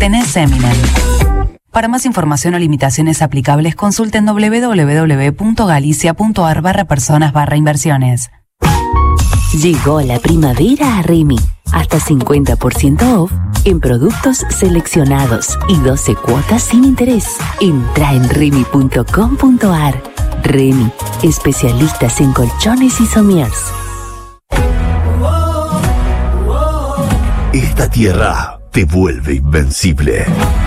tenés Eminem. Para más información o limitaciones aplicables, consulten www.galicia.ar/personas/inversiones. Llegó la primavera a Remy. Hasta 50% off en productos seleccionados y 12 cuotas sin interés. Entra en remy.com.ar. Remy, especialistas en colchones y somiers. Esta tierra te vuelve invencible.